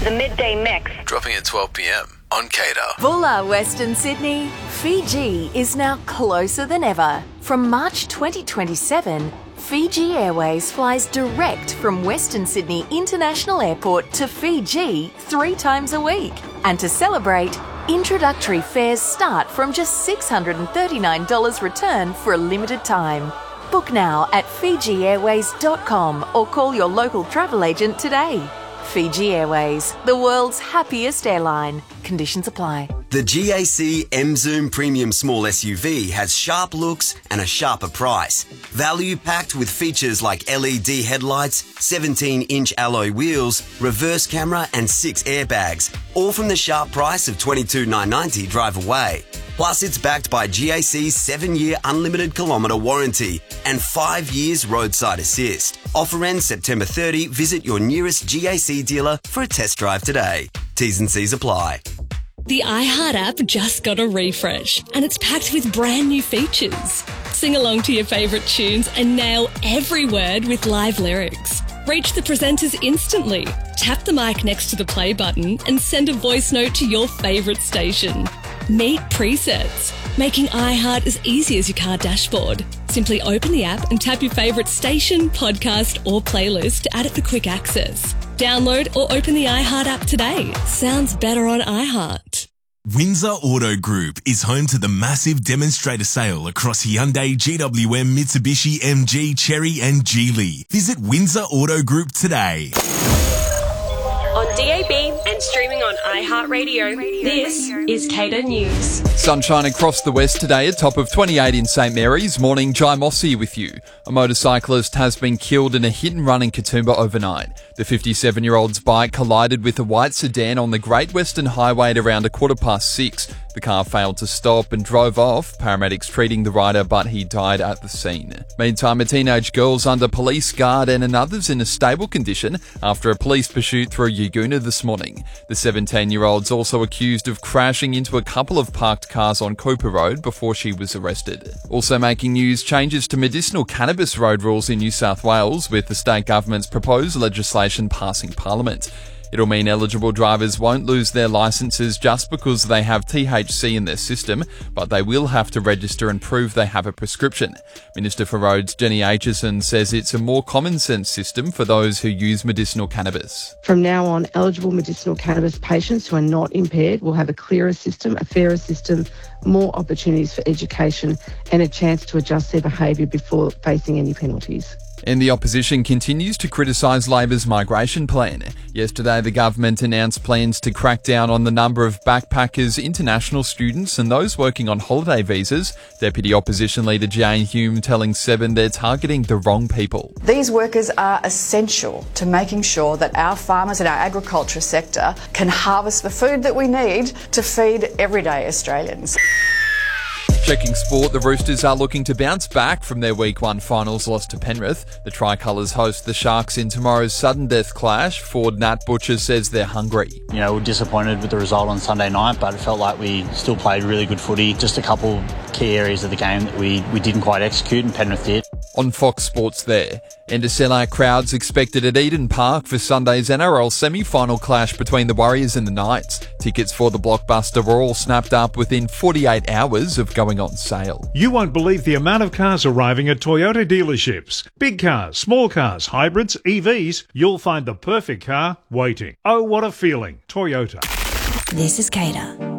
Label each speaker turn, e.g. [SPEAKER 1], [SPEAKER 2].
[SPEAKER 1] The Midday Mix.
[SPEAKER 2] Dropping at 12 p.m. on Cater.
[SPEAKER 3] Bulla, Western Sydney. Fiji is now closer than ever. From March 2027, Fiji Airways flies direct from Western Sydney International Airport to Fiji 3 times a week. And to celebrate, introductory fares start from just $639 return for a limited time. Book now at FijiAirways.com or call your local travel agent today. Fiji Airways, the world's happiest airline. Conditions apply.
[SPEAKER 4] The GAC M-Zoom Premium Small SUV has sharp looks and a sharper price. Value packed with features like LED headlights, 17-inch alloy wheels, reverse camera and 6 airbags, all from the sharp price of $22,990 drive away. Plus, it's backed by GAC's 7-year unlimited kilometre warranty and 5 years roadside assist. Offer ends September 30. Visit your nearest GAC dealer for a test drive today. T's and C's apply.
[SPEAKER 5] The iHeart app just got a refresh and it's packed with brand new features. Sing along to your favourite tunes and nail every word with live lyrics. Reach the presenters instantly. Tap the mic next to the play button and send a voice note to your favourite station. Meet presets, making iHeart as easy as your car dashboard. Simply open the app and tap your favourite station, podcast or playlist to add it for quick access. Download or open the iHeart app today. Sounds better on iHeart.
[SPEAKER 6] Windsor Auto Group is home to the massive demonstrator sale across Hyundai, GWM, Mitsubishi, MG, Chery and Geely. Visit Windsor Auto Group today.
[SPEAKER 5] On DAB and streaming on iHeartRadio, this is Cater News.
[SPEAKER 7] Sunshine across the west today, a top of 28 in St Mary's. Morning, Jai Mossy with you. A motorcyclist has been killed in a hit and run in Katoomba overnight. The 57-year-old's bike collided with a white sedan on the Great Western Highway at around 6:15. The car failed to stop and drove off, paramedics treating the rider, but he died at the scene. Meantime, a teenage girl's under police guard and another's in a stable condition after a police pursuit through Yagoona this morning. The 17-year-old's also accused of crashing into a couple of parked cars on Cooper Road before she was arrested. Also making news, changes to medicinal cannabis road rules in New South Wales, with the state government's proposed legislation passing Parliament. It'll mean eligible drivers won't lose their licences just because they have THC in their system, but they will have to register and prove they have a prescription. Minister for Roads Jenny Aitchison says it's a more common sense system for those who use medicinal cannabis.
[SPEAKER 8] From now on, eligible medicinal cannabis patients who are not impaired will have a clearer system, a fairer system, more opportunities for education and a chance to adjust their behaviour before facing any penalties.
[SPEAKER 7] And the opposition continues to criticise Labor's migration plan. Yesterday, the government announced plans to crack down on the number of backpackers, international students and those working on holiday visas. Deputy Opposition Leader Jane Hume telling Seven they're targeting the wrong people.
[SPEAKER 9] These workers are essential to making sure that our farmers and our agriculture sector can harvest the food that we need to feed everyday Australians.
[SPEAKER 7] Checking sport, the Roosters are looking to bounce back from their Week 1 finals loss to Penrith. The Tricolours host the Sharks in tomorrow's sudden death clash. Forward Nat Butcher says they're hungry.
[SPEAKER 10] You know, we're disappointed with the result on Sunday night, but it felt like we still played really good footy. Just a couple key areas of the game that we didn't quite execute, and Penrith did.
[SPEAKER 7] On Fox Sports there. And a sellout crowds expected at Eden Park for Sunday's NRL semi-final clash between the Warriors and the Knights. Tickets for the blockbuster were all snapped up within 48 hours of going on sale.
[SPEAKER 11] You won't believe the amount of cars arriving at Toyota dealerships. Big cars, small cars, hybrids, EVs. You'll find the perfect car waiting. Oh, what a feeling. Toyota.
[SPEAKER 3] This is Cater.